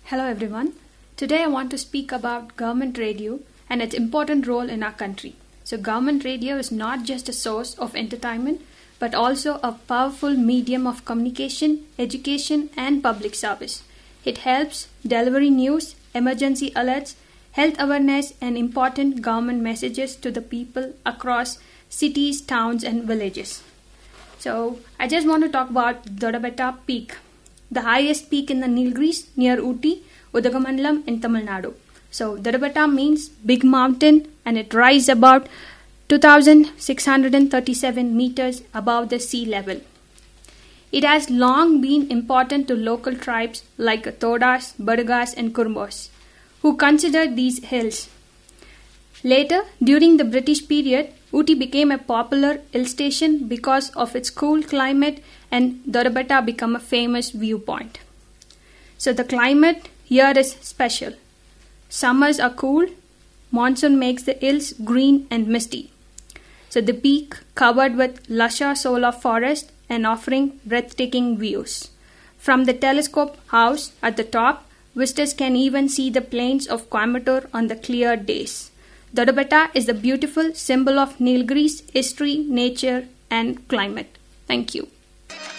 Hello everyone. Today I want to speak about government radio and its important role in our country. So government radio is not just a source of entertainment but also a powerful medium of communication, education and public service. It helps delivering news, emergency alerts, health awareness and important government messages to the people across cities, towns and villages. So I just want to talk about Dodabetta Peak, the highest peak in the Nilgiris near Ooty, Udagamandalam in Tamil Nadu. So Dodabetta means big mountain and it rises about 2,637 meters above the sea level. It has long been important to local tribes like Todas, Badagas and Kurmos, who considered these hills. Later, during the British period, Ooty became a popular hill station because of its cool climate and Dodabetta became a famous viewpoint. So the climate here is special. Summers are cool, monsoon makes the hills green and misty. So the peak covered with lush solar forest and offering breathtaking views. From the telescope house at the top, visitors can even see the plains of Coimbatore on the clear days. Dodabetta is the beautiful symbol of Nilgiris history, nature and climate. Thank you.